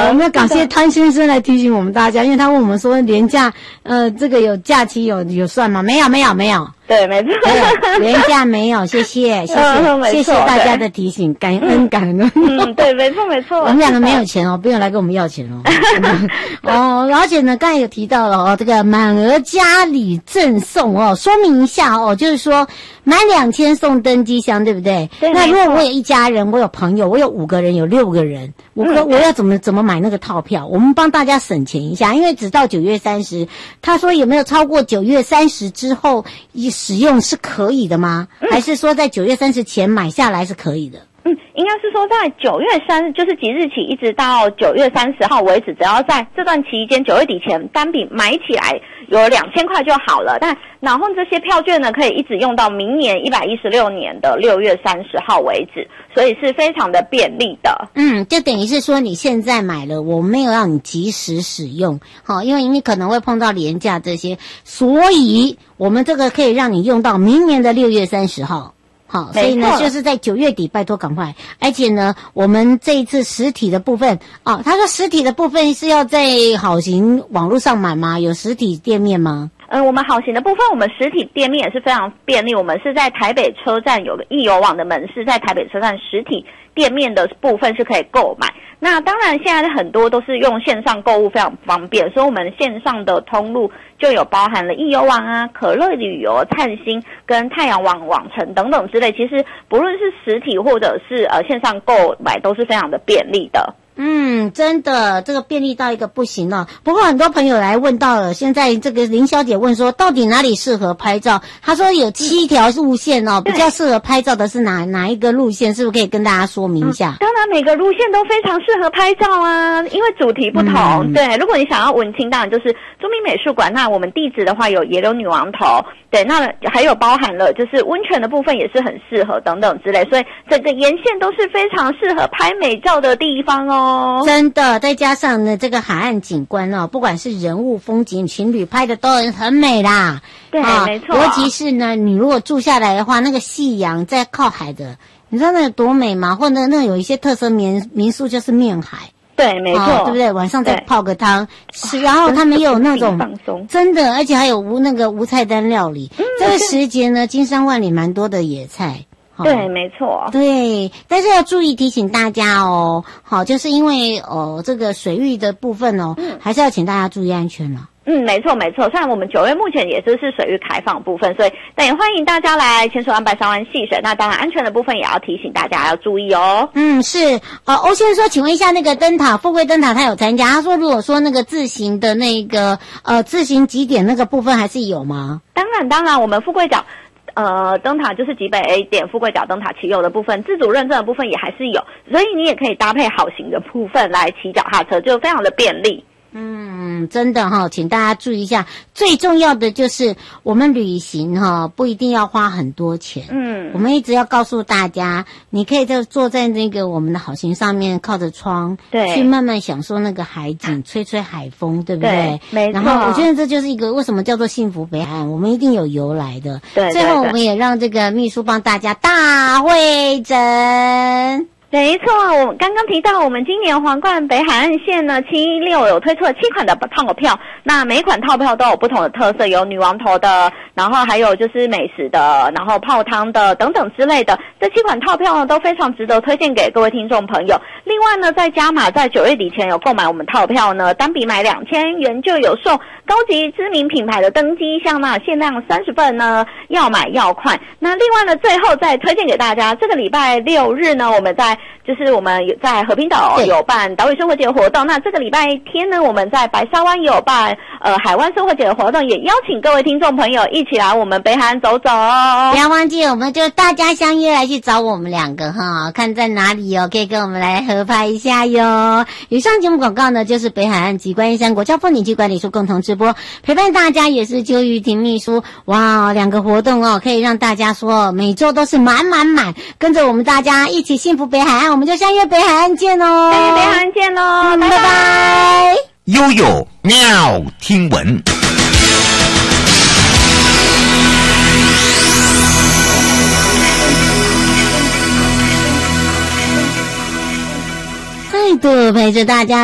我们要感谢汤先生来提醒我们大家，因为他问我们说连假，这个有假期有算吗？没有。 对，没错， 连假没有，谢谢大家的提醒，感恩。 对，没错。 我们两个没有钱哦，不用来跟我们要钱哦。而且呢，刚才有提到了这个满额家礼赠送哦，说明一下哦，就是说满2000送登机箱，对不对？ 对。 那如果我有一家人，我有朋友，我有5个人，有6个人，我要怎么买那个套票？我们帮大家省钱一下，因为只到9月30，他说有没有超过9月30之后使用是可以的吗？还是说在9月30前买下来是可以的？ 应该是说在9月3就是即日起一直到9月30号为止，只要在这段期间9月底前单笔买起来有2000块就好了。然后这些票券呢可以一直用到明年116年的6月30号为止，所以是非常的便利的。 就等于是说你现在买了，我没有让你及时使用，因为你可能会碰到连假这些，所以我们这个可以让你用到明年的6月30号。好，所以呢，就是在9月底，拜托赶快。而且呢，我们这一次实体的部分，他说实体的部分是要在好行网络上买吗？有实体店面吗？ 我们好行的部分，我们实体店面也是非常便利。我们是在台北车站有个易游网的门市，在台北车站实体店面的部分是可以购买。那当然，现在很多都是用线上购物，非常方便，所以我们线上的通路就有包含了易游网啊、可乐旅游、灿星跟太阳网网城等等之类。其实不论是实体或者是线上购买，都是非常的便利的。 真的，这个便利到一个不行了。不过很多朋友来问到了，现在这个林小姐问说，到底哪里适合拍照？她说有7条路线哦，比较适合拍照的是哪一个路线？是不是可以跟大家说明一下？ 当然，每个路线都非常适合拍照啊，因为主题不同。对，如果你想要文青，当然就是中民美术馆。那我们地址的话有野柳女王头，对，那还有包含了就是温泉的部分也是很适合等等之类，所以整个沿线都是非常适合拍美照的地方哦。 真的，再加上呢，这个海岸景观哦，不管是人物、风景、情侣拍的都很美啦。 对，没错。 尤其是呢，你如果住下来的话，那个夕阳在靠海的，你知道那有多美吗？或者那有一些特色民宿就是面海。 对，没错， 对不对？晚上再泡个汤，然后他们又有那种放松， 真的，而且还有无菜单料理。这个时节呢，金山万里蛮多的野菜。 对，没错。 对，但是要注意提醒大家哦，就是因为这个水域的部分哦，还是要请大家注意安全了。 没错。虽然我们9月目前也是水域开放部分，所以但也欢迎大家来潜水玩白沙湾戏水。那当然安全的部分也要提醒大家要注意哦。 是。欧先生说，请问一下那个灯塔，富贵灯塔他有参加？他说如果说那个自行的那个自行极点那个部分还是有吗？ 当然，我们富贵角灯塔就是极北 A 点富贵角灯塔骑游的部分，自主认证的部分也还是有，所以你也可以搭配好行的部分来骑脚踏车，就非常的便利。 真的请大家注意一下，最重要的就是我们旅行不一定要花很多钱。我们一直要告诉大家，你可以坐在那个我们的好行上面，靠着窗， 对， 去慢慢享受那个海景，吹吹海风，对不对？ 对，没错。 然后我觉得这就是一个为什么叫做幸福北海岸，我们一定有由来的。 对。 最后我们也让这个秘书帮大家大会诊。 没错，我刚刚提到我们今年皇冠北海岸线呢716有推出了7款的套票，那每一款套票都有不同的特色，有女王头的，然后还有就是美食的，然后泡汤的等等之类的。这7款套票呢都非常值得推荐给各位听众朋友。另外呢，在加码在9月底前有购买我们套票呢，单笔买2000元就有送高级知名品牌的登机箱，那限量30份呢，要买要快。那另外呢，最后再推荐给大家，这个礼拜6日呢，我们在在和平岛有办岛屿生活节活动，那这个礼拜天呢，我们在白沙湾也有办海湾生活节的活动，也邀请各位听众朋友一起来我们北海岸走走哦。 不要忘记，我们就大家相约来去找我们2个看在哪里可以跟我们来合拍一下哟。以上节目广告呢，就是北海岸及观音山国家风景区管理处共同直播，陪伴大家也是邱玉婷秘书。哇，2个活动可以让大家说每周都是满，跟着我们大家一起幸福北海岸，我们就相约北海岸见哦。 相约北海岸见喽， 拜拜。 悠悠妙听闻。 再度陪着大家